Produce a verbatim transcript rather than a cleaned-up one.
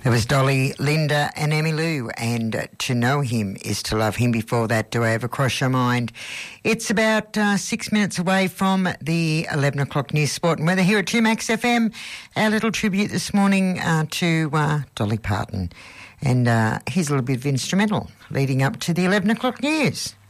It was Dolly, Linda and Emmylou, and uh, To Know Him is to Love Him. Before that, Do I Ever Cross Your Mind? It's about uh, six minutes away from the eleven o'clock news, sport and weather here at two Max F M. Our little tribute this morning uh, to uh, Dolly Parton. And uh, here's a little bit of instrumental leading up to the eleven o'clock news.